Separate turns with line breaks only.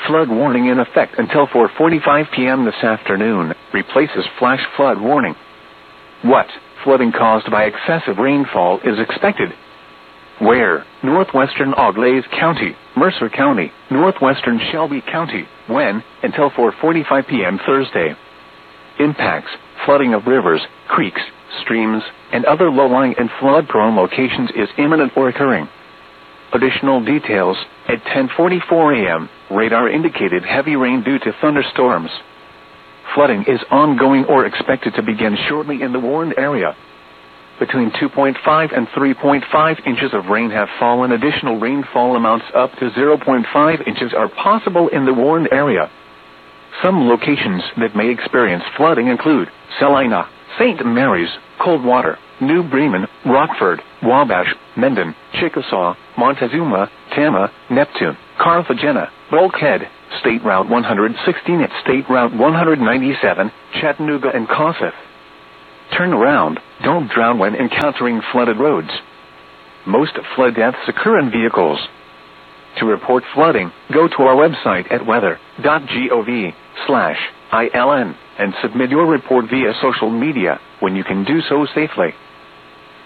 Flood warning in effect until 4:45 p.m. this afternoon. Replaces flash flood warning. What? Flooding caused by excessive rainfall is expected. Where? Northwestern Auglaize County, Mercer County, northwestern Shelby County. When? Until 4:45 p.m. Thursday. Impacts: flooding of rivers, creeks, streams, and other low-lying and flood-prone locations is imminent or occurring. Additional details: at 10:44 a.m., radar indicated heavy rain due to thunderstorms. Flooding is ongoing or expected to begin shortly in the warned area. Between 2.5 and 3.5 inches of rain have fallen. Additional rainfall amounts up to 0.5 inches are possible in the warned area. Some locations that may experience flooding include Salina, St. Mary's, Coldwater, New Bremen, Rockford, Wabash, Mendon, Chickasaw, Montezuma, Tama, Neptune, Carthagena, Bulkhead, State Route 116 at State Route 197, Chattanooga and Kossuth. Turn around, don't drown when encountering flooded roads. Most flood deaths occur in vehicles. To report flooding, go to our website at weather.gov/ILN and submit your report via social media when you can do so safely.